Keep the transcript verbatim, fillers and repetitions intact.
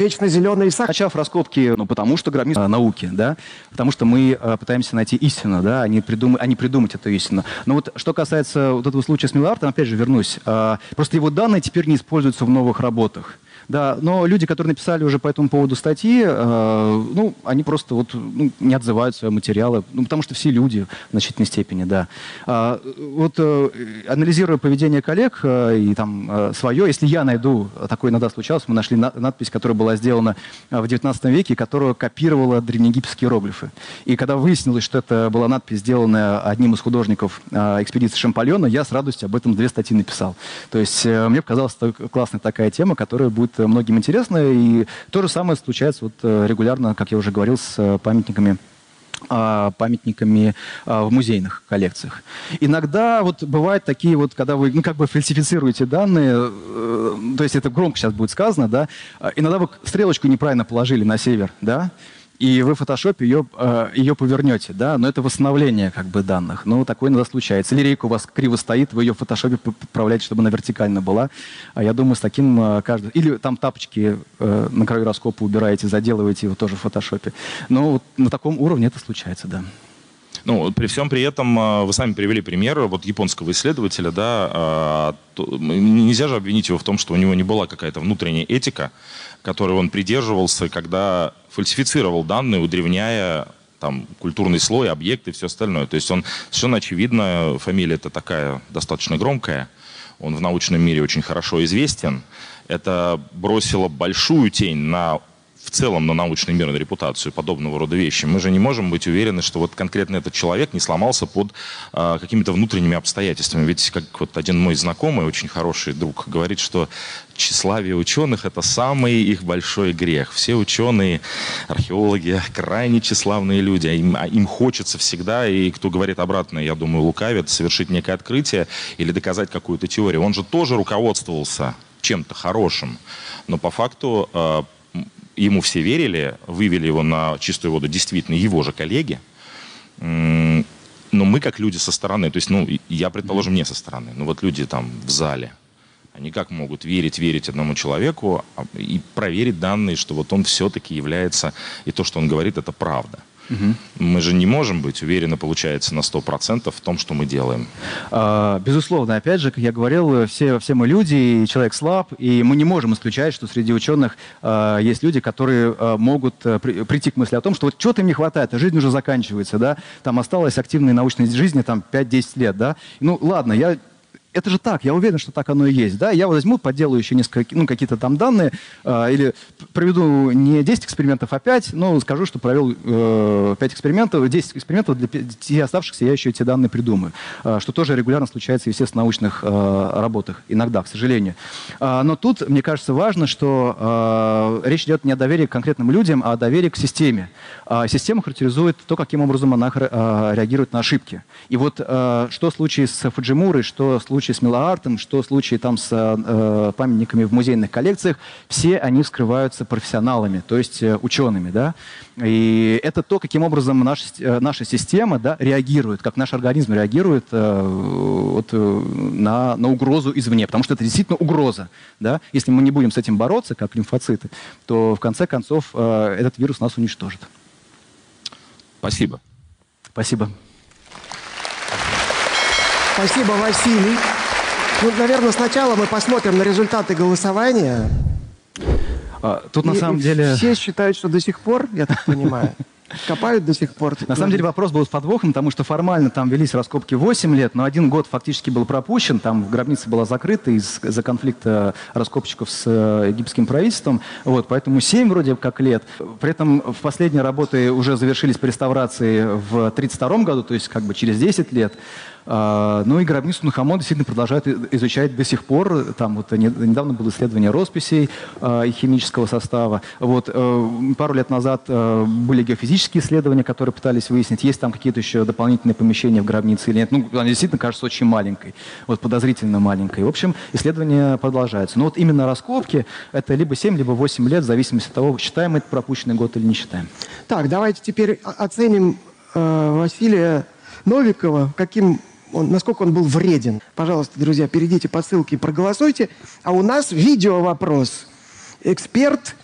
Вечно зеленый сахар. Начав раскопки, ну, потому что гробница науки, да, потому что мы э, пытаемся найти истину, да, а не, придум... а не придумать эту истину. Но вот что касается вот этого случая с Миллиартом, опять же вернусь, э, просто его данные теперь не используются в новых работах. Да, но люди, которые написали уже по этому поводу статьи, э, ну, они просто вот, ну, не отзывают свои материалы, ну, потому что все люди в значительной степени, да. А, вот э, анализируя поведение коллег э, и там э, свое, если я найду, такое иногда случалось, мы нашли на, надпись, которая была сделана в девятнадцатом веке, которая копировала древнеегипетские иероглифы. И когда выяснилось, что это была надпись, сделанная одним из художников э, экспедиции Шампальона, я с радостью об этом две статьи написал. То есть э, мне показалась классная такая тема, которая будет многим интересно, и то же самое случается вот регулярно, как я уже говорил, с памятниками, памятниками в музейных коллекциях. Иногда вот бывают такие вот, когда вы, ну, как бы фальсифицируете данные, то есть это громко сейчас будет сказано, да, иногда вы стрелочку неправильно положили на север, да, и вы в фотошопе ее, ее повернете, да, но это восстановление как бы данных. Ну, такое иногда случается. Или рейка у вас криво стоит, вы ее в фотошопе поправляете, чтобы она вертикально была. А я думаю, с таким каждый... Или там тапочки на краю раскопа убираете, заделываете его тоже в фотошопе. Но вот на таком уровне это случается, да. Ну, при всем при этом, вы сами привели пример вот японского исследователя, да, нельзя же обвинить его в том, что у него не была какая-то внутренняя этика, которой он придерживался, когда фальсифицировал данные, удревняя там культурный слой, объекты и все остальное. То есть он совершенно очевидно, фамилия-то такая достаточно громкая, он в научном мире очень хорошо известен. Это бросило большую тень на в целом на научный мир, на репутацию подобного рода вещи. Мы же не можем быть уверены, что вот конкретно этот человек не сломался под э, какими-то внутренними обстоятельствами. Ведь как вот один мой знакомый, очень хороший друг, говорит, что тщеславие ученых – это самый их большой грех. Все ученые, археологи, крайне тщеславные люди. А им, а им хочется всегда, и кто говорит обратно, я думаю, лукавит, совершить некое открытие или доказать какую-то теорию. Он же тоже руководствовался чем-то хорошим, но по факту э, ему все верили, вывели его на чистую воду действительно его же коллеги, но мы как люди со стороны, то есть, ну, я, предположим, не со стороны, но вот люди там в зале, они как могут верить, верить одному человеку и проверить данные, что вот он все-таки является, и то, что он говорит, это правда. Угу. Мы же не можем быть уверены, получается, на сто процентов в том, что мы делаем. А, безусловно, опять же, как я говорил, все, все мы люди, и человек слаб, и мы не можем исключать, что среди ученых а, есть люди, которые а, могут а, при, прийти к мысли о том, что вот чего-то им не хватает, а жизнь уже заканчивается, да, там осталось активной научной жизни там пять-десять лет, да. Ну, ладно, я... Это же так, я уверен, что так оно и есть. Да? Я возьму, поделаю еще несколько, ну, какие-то там данные, э, или проведу не десять экспериментов, а пять, но скажу, что провел э, пять экспериментов, десять экспериментов, для пяти оставшихся я еще эти данные придумаю. Э, что тоже регулярно случается и в естественно научных э, работах, иногда, к сожалению. Э, но тут, мне кажется, важно, что э, речь идет не о доверии к конкретным людям, а о доверии к системе. Э, система характеризует то, каким образом она э, реагирует на ошибки. И вот э, что в случае с Фуджимурой, что в случае с Миллиартом, что в случае там с э, памятниками в музейных коллекциях, все они вскрываются профессионалами, то есть э, учеными, да. И это то, каким образом наша, э, наша система, да, реагирует, как наш организм реагирует э, вот, э, на, на угрозу извне, потому что это действительно угроза, да. Если мы не будем с этим бороться, как лимфоциты, то в конце концов э, этот вирус нас уничтожит. Спасибо. Спасибо. Спасибо, Василий. Ну, наверное, сначала мы посмотрим на результаты голосования. А, тут и, на самом и деле... Все считают, что до сих пор, я так понимаю, копают до сих пор. На самом деле вопрос был с подвохом, потому что формально там велись раскопки восемь лет, но один год фактически был пропущен, там гробница была закрыта из-за конфликта раскопщиков с египетским правительством, вот, поэтому семь вроде как лет. При этом в последние работы уже завершились по реставрации в тридцать втором году, то есть как бы через десять лет. Uh, ну и гробницу Тутанхамона действительно продолжают изучать до сих пор. Там вот недавно было исследование росписей uh, и химического состава. Вот, uh, пару лет назад uh, были геофизические исследования, которые пытались выяснить, есть там какие-то еще дополнительные помещения в гробнице или нет. Ну, она действительно кажется очень маленькой, вот, подозрительно маленькой. В общем, исследования продолжаются. Но вот именно раскопки — это либо семь, либо восемь лет, в зависимости от того, считаем это пропущенный год или не считаем. Так, давайте теперь оценим э, Василия Новикова, каким... Он, насколько он был вреден. Пожалуйста, друзья, перейдите по ссылке и проголосуйте. А у нас видео-вопрос. Эксперт